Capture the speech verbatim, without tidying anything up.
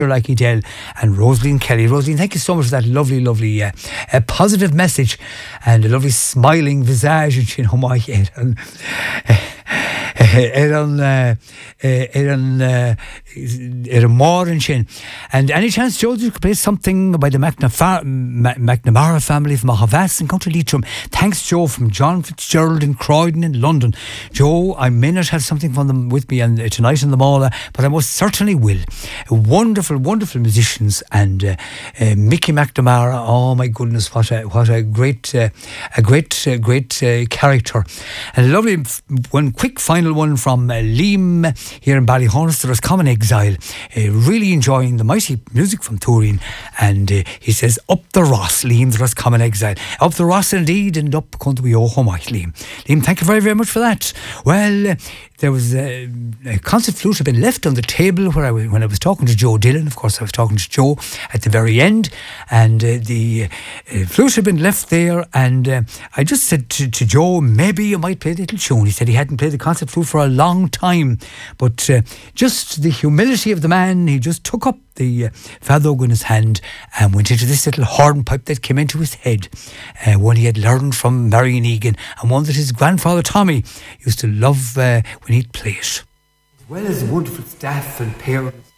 like Edel and Rosaline Kelly. Rosaline, thank you so much for that lovely, lovely uh, uh, positive message and a lovely smiling visage and chin homai Eran Eran Eran Eran more and chin. And any chance, Joe, you could play something by the McNamara, McNamara family from Mahavas and County Leitrim. Thanks, Joe, from John Fitzgerald in Croydon in London. Joe, I may not have something from them with me and, uh, tonight in the Mala, but I most certainly will. Wonderful, wonderful musicians, and uh, uh, Mickey McNamara. Oh my goodness, what a what a great, uh, a great, uh, great uh, character. And a lovely one, quick final one from uh, Liam here in Ballyhonus. There is Common Exile, uh, really enjoying the mighty music from Turin, and uh, he says, "Up the Ross, Liam, there is Common Exile, up the Ross indeed, and up country we oh homai, Liam." Liam, thank you very, very much for that. Well, uh, there was a, a concert flute had been left on the table where I was, when I was talking to Joe Dillon. Of course, I was talking to Joe at the very end, and uh, the uh, flute had been left there, and uh, I just said to, to Joe, maybe you might play the little tune. He said he hadn't played the concert flute for a long time, but uh, just the humility of the man, he just took up the uh, fadog in his hand and went into this little hornpipe that came into his head, uh, one he had learned from Marion Egan, and one that his grandfather Tommy used to love uh, when he'd play it. As well as wonderful staff and parents